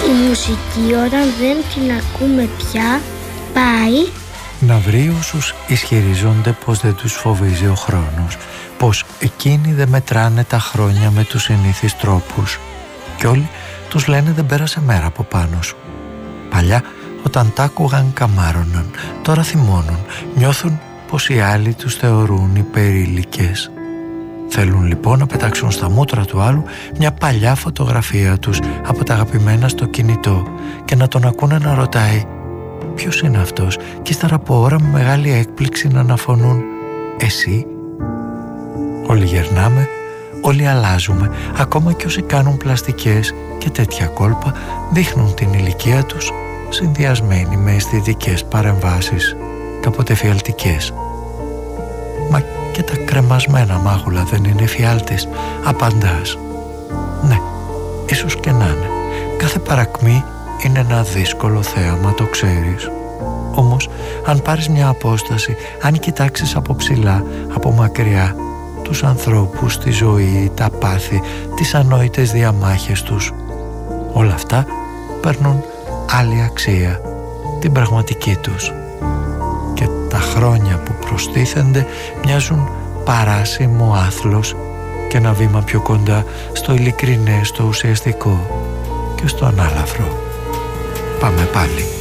Η μουσική όταν δεν την ακούμε πια πάει να βρει όσους ισχυρίζονται πως δεν τους φοβίζει ο χρόνος, πως εκείνοι δεν μετράνε τα χρόνια με τους συνήθεις τρόπους και όλοι τους λένε δεν πέρασε μέρα από πάνω σου. Παλιά όταν τ' άκουγαν καμάρωναν, τώρα θυμώνουν, νιώθουν πως οι άλλοι τους θεωρούν υπερήλικες. Θέλουν λοιπόν να πετάξουν στα μούτρα του άλλου μια παλιά φωτογραφία τους από τα αγαπημένα στο κινητό και να τον ακούνε να ρωτάει ποιος είναι αυτός και ύστερα από ώρα με μεγάλη έκπληξη να αναφωνούν «Εσύ?» Όλοι γερνάμε, όλοι αλλάζουμε, ακόμα και όσοι κάνουν πλαστικές και τέτοια κόλπα δείχνουν την ηλικία τους συνδυασμένοι με αισθητικές παρεμβάσεις, κάποτε φιαλτικές. Μα και τα κρεμασμένα μάγουλα δεν είναι φιάλτες, απαντάς. Ναι, ίσως και να είναι. Κάθε παρακμή είναι ένα δύσκολο θέαμα, το ξέρεις. Όμως, αν πάρεις μια απόσταση, αν κοιτάξεις από ψηλά, από μακριά, τους ανθρώπους, τη ζωή, τα πάθη, τις ανόητες διαμάχες τους, όλα αυτά παίρνουν άλλη αξία, την πραγματική τους. Και τα χρόνια που προστίθενται μοιάζουν παράσιμο άθλος και ένα βήμα πιο κοντά στο ειλικρινές, στο ουσιαστικό και στο ανάλαφρο. Πάμε πάλι.